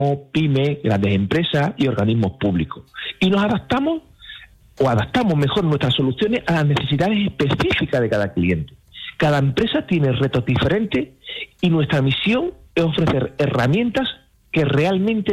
pymes, grandes empresas y organismos públicos. Y nos adaptamos mejor nuestras soluciones a las necesidades específicas de cada cliente. Cada empresa tiene retos diferentes y nuestra misión es ofrecer herramientas que realmente